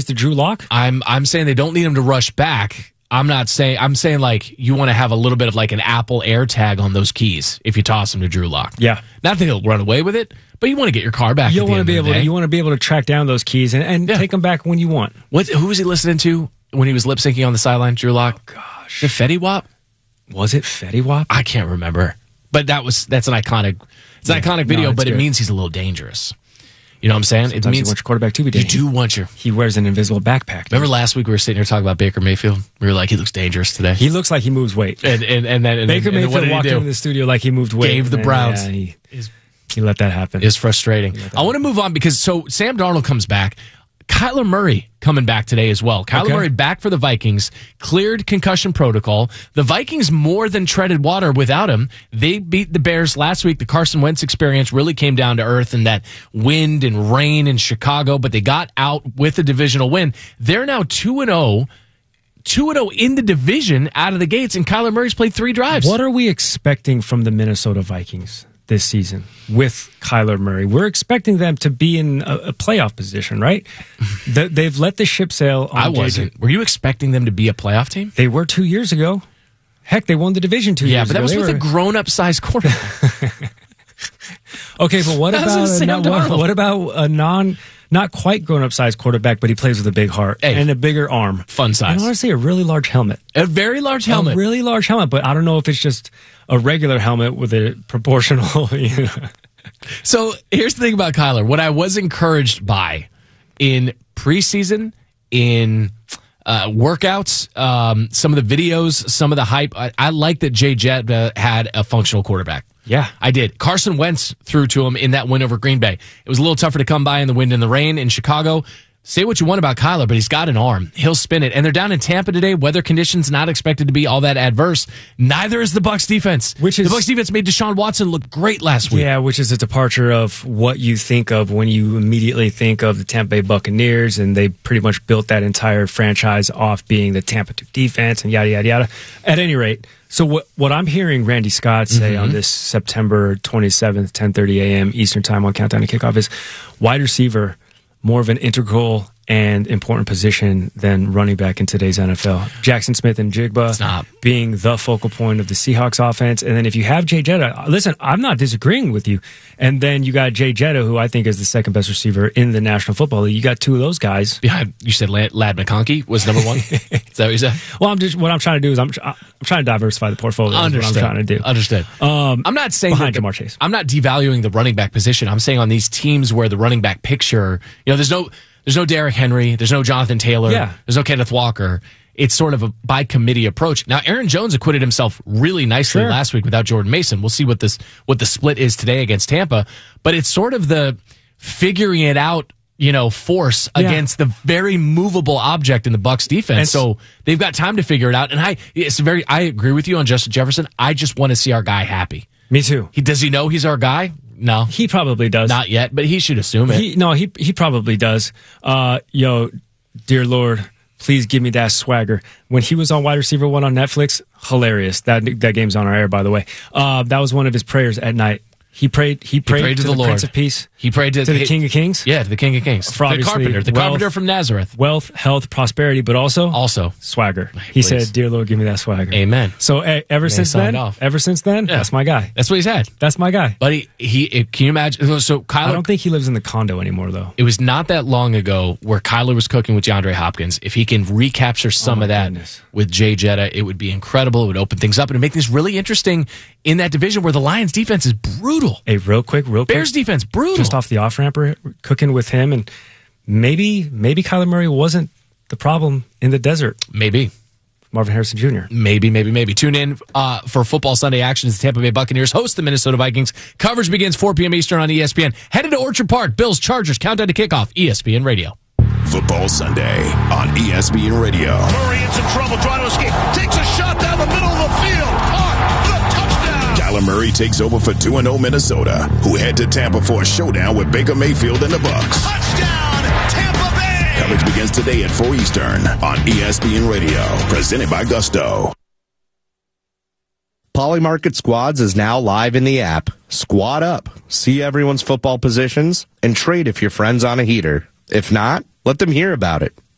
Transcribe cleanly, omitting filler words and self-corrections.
to Drew Lock? I'm saying they don't need him to rush back. I'm saying like you want to have a little bit of like an Apple AirTag on those keys if you toss them to Drew Lock. Yeah. Not that he'll run away with it, but you want to get your car back. You want to be able to track down those keys and take them back when you want. Who was he listening to when he was lip syncing on the sideline, Drew Lock? Oh gosh. The Fetty Wap? Was it Fetty Wap? I can't remember. But that's an iconic video, but it means he's a little dangerous. You know what I'm saying? Sometimes it means you want your quarterback to be dangerous. You do want He wears an invisible backpack. Remember last week we were sitting here talking about Baker Mayfield? We were like, he looks dangerous today. He looks like he moves weight. And Baker Mayfield walked into the studio like he moved weight. Gave the Browns. He let that happen. It's frustrating. I want to move on because Sam Darnold comes back. Kyler Murray coming back today as well. Kyler Murray back for the Vikings, cleared concussion protocol. The Vikings more than treaded water without him. They beat the Bears last week. The Carson Wentz experience really came down to earth in that wind and rain in Chicago, but they got out with a divisional win. They're now 2-0. 2-0 in the division out of the gates, and Kyler Murray's played 3 drives. What are we expecting from the Minnesota Vikings this season with Kyler Murray? We're expecting them to be in a playoff position, right? They've let the ship sail on I wasn't. Were you expecting them to be a playoff team? They were 2 years ago. Heck, they won the division 2 years ago. Yeah, but that was with a grown-up size quarterback. Okay, but what about a not quite grown-up size quarterback, but he plays with a big heart and a bigger arm. Fun size. And honestly, a really large helmet. A very large helmet. A really large helmet, but I don't know if it's just a regular helmet with a proportional... So here's the thing about Kyler. What I was encouraged by in preseason, in workouts, some of the videos, some of the hype, I like that Jay Jett had a functional quarterback. Yeah. I did. Carson Wentz threw to him in that win over Green Bay. It was a little tougher to come by in the wind and the rain in Chicago. Say what you want about Kyler, but he's got an arm. He'll spin it. And they're down in Tampa today. Weather conditions not expected to be all that adverse. Neither is the Bucs defense. The Bucs defense made Deshaun Watson look great last week. Yeah, which is a departure of what you think of when you immediately think of the Tampa Bay Buccaneers, and they pretty much built that entire franchise off being the Tampa 2 defense and yada, yada, yada. At any rate, so what I'm hearing Randy Scott say on this September 27th, 10:30 a.m. Eastern Time on Countdown to Kickoff is wide receiver more of an integral and important position than running back in today's NFL. Jackson Smith and Jigba being the focal point of the Seahawks offense. And then if you have Jay Jetta, listen, I'm not disagreeing with you. And then you got Jay Jetta, who I think is the second best receiver in the National Football League. You got 2 of those guys. Yeah, you said Lad McConkey was number 1? Is that what you said? Well, what I'm trying to do is I'm trying to diversify the portfolio. Understood. What I'm trying to do. Understood. I'm not saying behind Jamar Chase. I'm not devaluing the running back position. I'm saying on these teams where the running back picture, there's no Derrick Henry, there's no Jonathan Taylor, there's no Kenneth Walker. It's sort of a by committee approach. Now, Aaron Jones acquitted himself really nicely last week without Jordan Mason. We'll see what the split is today against Tampa, but it's sort of the figuring it out, force against the very movable object in the Bucs defense. And so they've got time to figure it out. And I agree with you on Justin Jefferson. I just want to see our guy happy. Me too. Does he know he's our guy? No. He probably does. Not yet, but he should assume it. He probably does. Dear Lord, please give me that swagger. When he was on Wide Receiver 1 on Netflix, hilarious. That game's on our air, by the way. That was one of his prayers at night. He prayed to the Lord. Prince of Peace. He prayed to the King of Kings. Yeah, to the King of Kings. The carpenter from Nazareth. Wealth, health, prosperity, but also swagger. He said, "Dear Lord, give me that swagger." Amen. So ever since then, that's my guy. That's what he's had. That's my guy. But can you imagine? So Kyler, I don't think he lives in the condo anymore, though. It was not that long ago where Kyler was cooking with DeAndre Hopkins. If he can recapture some of that with Jay Jetta, it would be incredible. It would open things up and make things really interesting in that division where the Lions defense is brutal. Hey, real quick. Bears defense, brutal. Just off the off-ramper, cooking with him, and maybe Kyler Murray wasn't the problem in the desert. Maybe. Marvin Harrison Jr. Maybe. Tune in for Football Sunday action as the Tampa Bay Buccaneers host the Minnesota Vikings. Coverage begins 4 p.m. Eastern on ESPN. Headed to Orchard Park. Bills, Chargers, countdown to kickoff. ESPN Radio. Football Sunday on ESPN Radio. Murray in some trouble trying to escape. Takes a shot down the middle of the field. Kyler Murray takes over for 2-0 Minnesota, who head to Tampa for a showdown with Baker Mayfield and the Bucs. Touchdown, Tampa Bay! Coverage begins today at 4 Eastern on ESPN Radio, presented by Gusto. Polymarket Squads is now live in the app. Squad up, see everyone's football positions, and trade if your friend's on a heater. If not, let them hear about it.